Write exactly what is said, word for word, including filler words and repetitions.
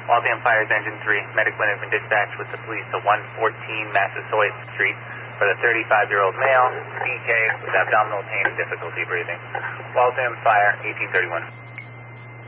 Waltham Fire's Engine three. Medic would have been dispatched with the police to one fourteen Massasoit Street for the thirty-five-year-old male, D K, with abdominal pain and difficulty breathing. Waltham Fire, eighteen thirty-one.